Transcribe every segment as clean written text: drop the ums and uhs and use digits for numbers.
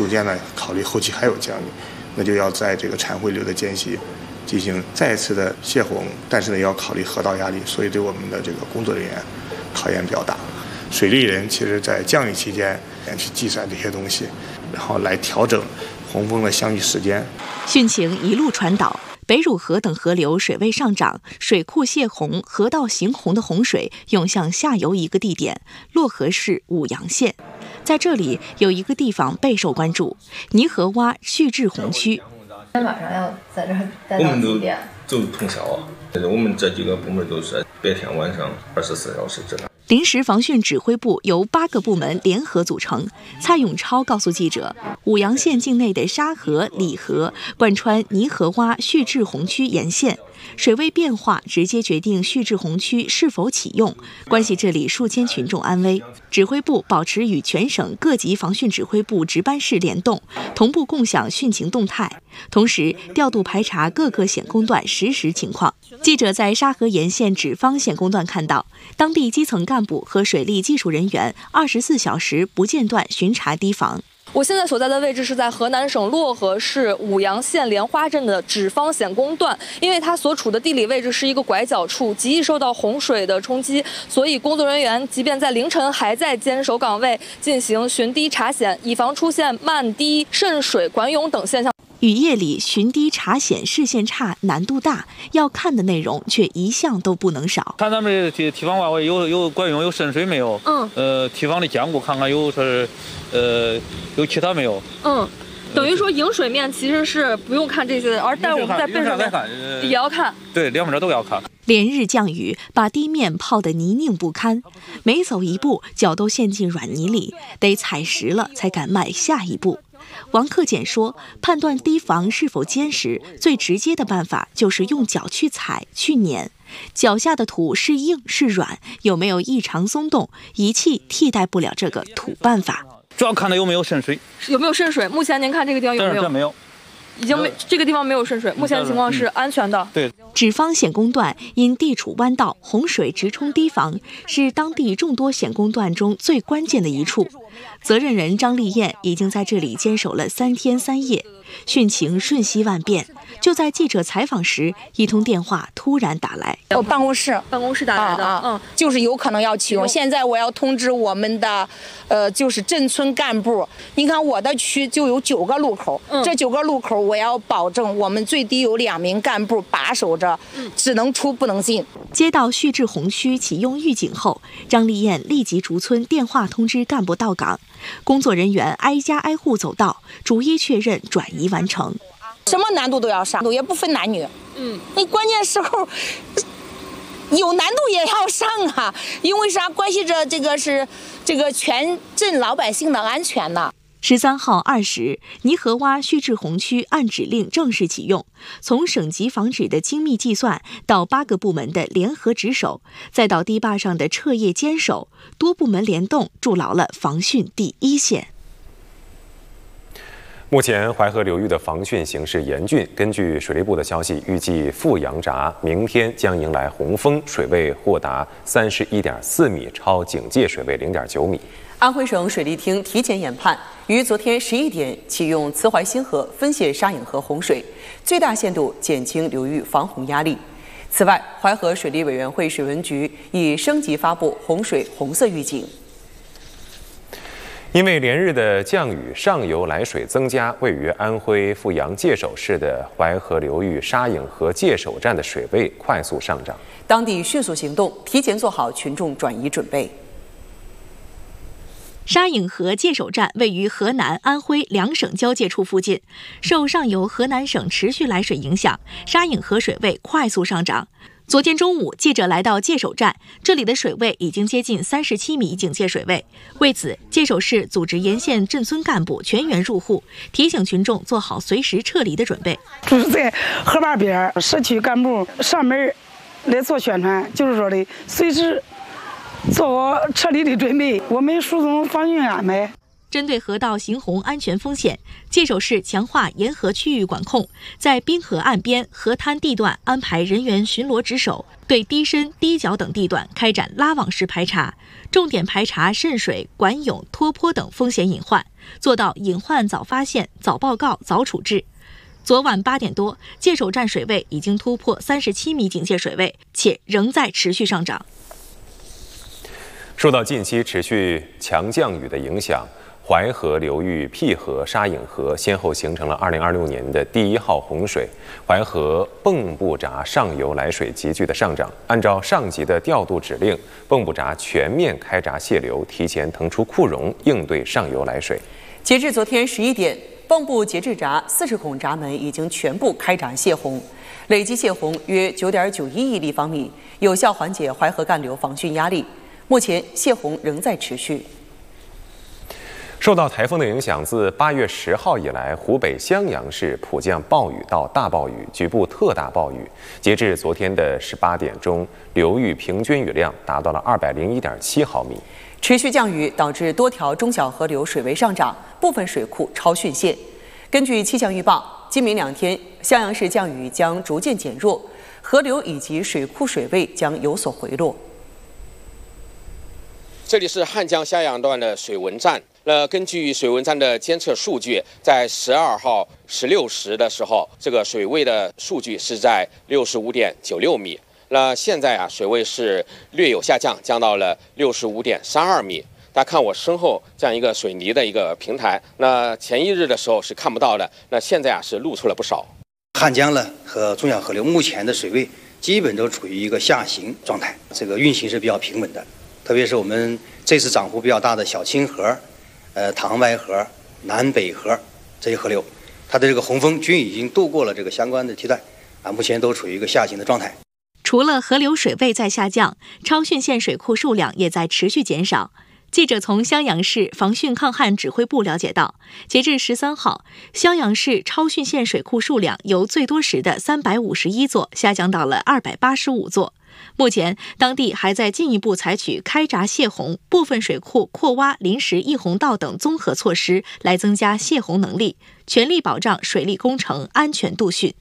逐渐的考虑后期还有降雨，那就要在这个产汇流的间隙进行再次的泄洪，但是呢，要考虑河道压力，所以对我们的这个工作人员考验比较大。水利人其实在降雨期间去计算这些东西，然后来调整洪峰的相遇时间。 汛情一路传导，北汝河等河流水位上涨，水库泄洪，河道行洪的洪水涌向下游一个地点——漯河市舞阳县。在这里有一个地方备受关注——泥河洼蓄滞洪区。 今天晚上要在这儿待到几点？ 就通宵啊！我们这几个部门都是白天晚上24小时值班。 临时防汛指挥部由8个部门联合组成。蔡永超告诉记者，舞阳县境内的沙河、里河贯穿泥河洼蓄滞洪区沿线，水位变化直接决定蓄滞洪区是否启用，关系这里数千群众安危。指挥部保持与全省各级防汛指挥部值班室联动，同步共享汛情动态，同时调度排查各个险工段实时情况。记者在沙河沿线止方险工段看到，当地基层干部和水利技术人员24小时不间断巡查堤防。 我现在所在的位置是在河南省漯河市舞阳县莲花镇的止方险工段，因为它所处的地理位置是一个拐角处，极易受到洪水的冲击，所以工作人员即便在凌晨还在坚守岗位进行巡堤查险，以防出现漫堤、渗水、管涌等现象。 雨夜里巡堤查险视线差，难度大，要看的内容却一项都不能少。 看咱们这堤防外围有管涌有渗水没有？堤防的坚固看看有有其他没有？ 等于说迎水面其实是不用看这些，但我们在背上面也要看。 对，两边都要看。 连日降雨把地面泡得泥泞不堪，每走一步脚都陷进软泥里，得踩实了才敢迈下一步。王克俭说，判断堤防是否坚实，最直接的办法就是用脚去踩、去碾，脚下的土是硬是软，有没有异常松动，仪器替代不了这个土办法。 主要看它有没有渗水。 有没有渗水？目前您看这个地方有没有？ 没有。 已经没这个地方没有渗水，目前的情况是安全的。 对， 止方险工段因地处弯道，洪水直冲堤防，是当地众多险工段中最关键的一处。责任人张丽燕已经在这里坚守了3天3夜，汛情瞬息万变。就在记者采访时，一通电话突然打来， 我办公室打来的， 就是有可能要启用。现在我要通知我们的，就是镇村干部。你看我的区就有9个路口，这9个路口我要保证我们最低有2名干部把守着，只能出不能进。 接到蓄滞洪区启用预警后，张丽燕立即逐村电话通知干部到岗，工作人员挨家挨户走道，逐一确认转移完成。 什么难度都要上，也不分男女。你关键时候有难度也要上啊，因为啥？关系着这个全镇老百姓的安全呢。 13号2时，泥河洼蓄滞洪区按指令正式启用。从省级防指的精密计算，到8个部门的联合值守，再到堤坝上的彻夜坚守，多部门联动筑牢了防汛第一线。 目前淮河流域的防汛形势严峻，根据水利部的消息，预计富阳闸明天将迎来洪峰，水位或达31.4米，超警戒水位0.9米。 安徽省水利厅提前研判，于昨天11点启用慈淮新河分泄沙颍河洪水，最大限度减轻流域防洪压力。此外，淮河水利委员会水文局已升级发布洪水红色预警。 因为连日的降雨，上游来水增加，位于安徽阜阳界首市的淮河流域沙颍河界首站的水位快速上涨， 当地迅速行动，提前做好群众转移准备。 沙颍河界首站位于河南、安徽2省交界处附近，受上游河南省持续来水影响，沙颍河水位快速上涨。昨天中午，记者来到界首站，这里的水位已经接近37米警戒水位。为此，界首市组织沿线镇村干部全员入户，提醒群众做好随时撤离的准备。 就是在河坝边，社区干部上门来做宣传，就是说的随时做好撤离的准备。我们疏松防汛安排。 针对河道行洪安全风险，界首市强化沿河区域管控，在滨河岸边、河滩地段安排人员巡逻值守，对低深、低角等地段开展拉网式排查，重点排查渗水、管涌、脱坡等风险隐患，做到隐患早发现、早报告、早处置。昨晚8点多，界首站水位已经突破37米警戒水位，且仍在持续上涨。 受到近期持续强降雨的影响，淮河流域辟河、沙引河先后形成了2026年的第1号洪水，淮河蚌埠闸上游来水急剧的上涨。按照上级的调度指令，蚌埠闸全面开闸泄流，提前腾出库容，应对上游来水。 截至昨天11点，蚌埠节制闸40孔闸门已经全部开闸泄洪，累计泄洪约9.91亿立方米，有效缓解淮河干流防汛压力。目前泄洪仍在持续。 受到台风的影响，自8月10号以来，湖北襄阳市普降暴雨到大暴雨，局部特大暴雨。截至昨天的18点钟，流域平均雨量达到了201.7毫米。 持续降雨导致多条中小河流水位上涨，部分水库超汛线。根据气象预报，今明2天，襄阳市降雨将逐渐减弱，河流以及水库水位将有所回落。 这里是汉江襄阳段的水文站。根据水文站的监测数据，在12号16时的时候，这个水位的数据是在65.96米。现在水位是略有下降，降到了65.32米。大家看我身后这样一个水泥的一个平台，前一日的时候是看不到的，现在是露出了不少。 汉江呢和中小河流目前的水位基本都处于一个下行状态，这个运行是比较平稳的。特别是我们这次涨幅比较大的小清河、唐淮河、南北河这些河流，它的这个洪峰均已经渡过了这个相关的梯段，目前都处于一个下行的状态。 除了河流水位在下降，超汛线水库数量也在持续减少。记者从襄阳市防汛抗旱指挥部了解到，截至13号，襄阳市超汛线水库数量由最多时的351座下降到了285座。目前，当地还在进一步采取开闸泄洪、部分水库扩挖临时溢洪道等综合措施，来增加泄洪能力，全力保障水利工程安全度汛。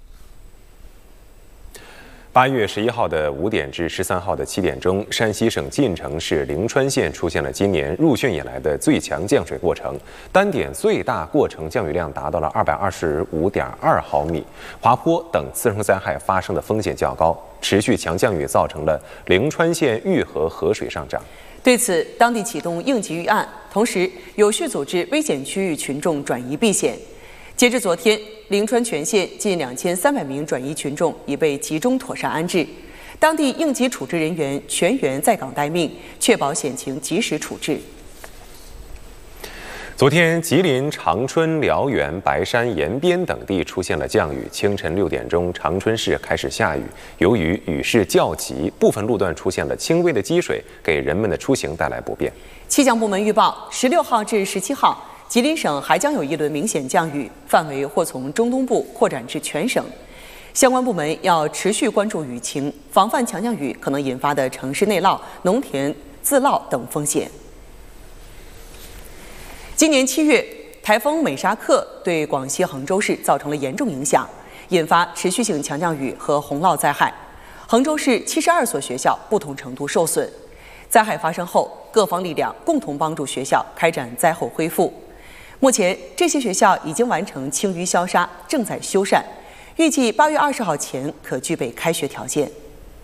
8月11号的5点至13号的7点钟，山西省晋城市灵川县出现了今年入汛以来的最强降水过程，单点最大过程降雨量达到了225.2毫米，滑坡等次生灾害发生的风险较高。持续强降雨造成了灵川县玉河河水上涨。 对此，当地启动应急预案，同时有序组织危险区域群众转移避险。截至昨天，灵川全县近2300名转移群众已被集中妥善安置，当地应急处置人员全员在岗待命，确保险情及时处置。 昨天，吉林长春、辽源、白山、延边等地出现了降雨。清晨6点钟，长春市开始下雨。由于雨势较急，部分路段出现了轻微的积水，给人们的出行带来不便。 气象部门预报，16号至17号，吉林省还将有一轮明显降雨，范围或从中东部扩展至全省。相关部门要持续关注雨情，防范强降雨可能引发的城市内涝、农田自涝等风险。今年7月，台风美沙克对广西衡州市造成了严重影响，引发持续性强降雨和洪涝灾害。衡州市72所学校不同程度受损。灾害发生后，各方力量共同帮助学校开展灾后恢复。目前，这些学校已经完成清淤消杀，正在修缮，预计8月20号前可具备开学条件。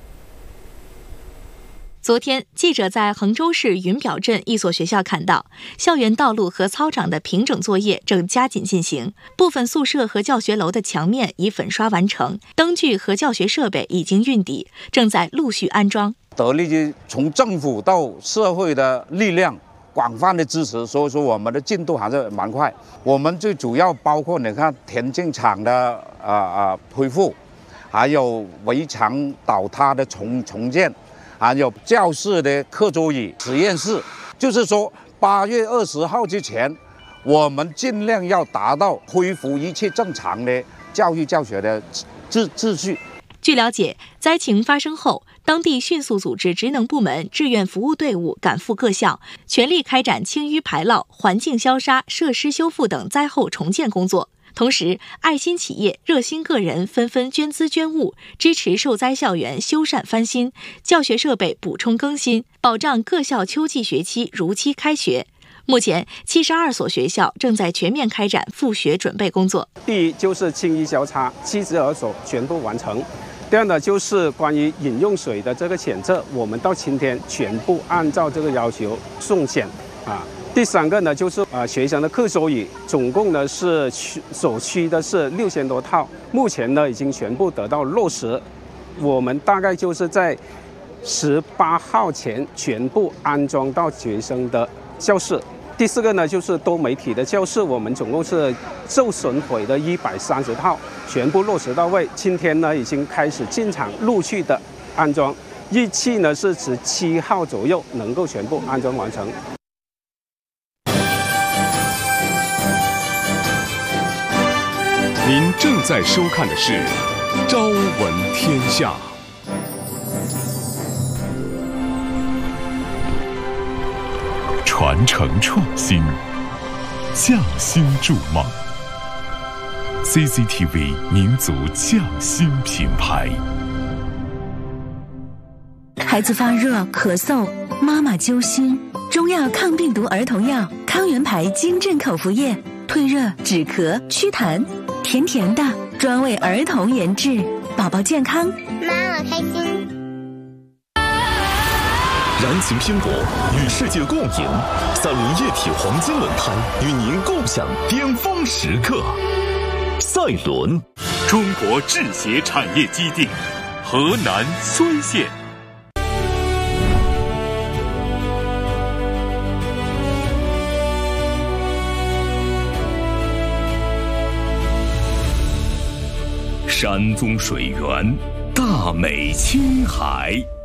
昨天，记者在衡州市云表镇一所学校看到，校园道路和操场的平整作业正加紧进行，部分宿舍和教学楼的墙面已粉刷完成，灯具和教学设备已经运抵，正在陆续安装。 得力于从政府到社会的力量广泛的支持，所以说我们的进度还是蛮快。我们最主要包括你看田径场的恢复，还有围墙倒塌的重建。还有教室的课桌椅、实验室，就是说8月20号之前，我们尽量要达到恢复一切正常的教育教学的秩序。 据了解，灾情发生后，当地迅速组织职能部门、志愿服务队伍赶赴各校，全力开展清淤排涝、环境消杀、设施修复等灾后重建工作。同时，爱心企业、热心个人纷纷捐资捐物，支持受灾校园修缮翻新、教学设备补充更新，保障各校秋季学期如期开学。目前，72所学校正在全面开展复学准备工作。 第一就是清淤消杀，72所全部完成。第二呢，就是关于饮用水的这个检测，我们到今天全部按照这个要求送检啊。第三个呢，就是学生的课桌椅，总共呢是所需的是6000多套，目前呢已经全部得到落实。我们大概就是在18号前全部安装到学生的教室。第四个呢，就是多媒体的教室，我们总共是受损毁的130套，全部落实到位。今天呢，已经开始进场陆续的安装，预计呢是17号左右能够全部安装完成。 您正在收看的是《朝闻天下》。传承创新，匠心筑梦。CCTV 民族匠心品牌。 孩子发热、咳嗽，妈妈揪心。中药抗病毒儿童药康源牌金镇口服液，退热、止咳、祛痰，甜甜的，专为儿童研制，宝宝健康， 妈妈开心。 燃情拼搏，与世界共赢。三轮液体黄金轮胎与您共享巅峰时刻。赛轮， 中国制鞋产业基地，河南睢县。山中水源，大美青海。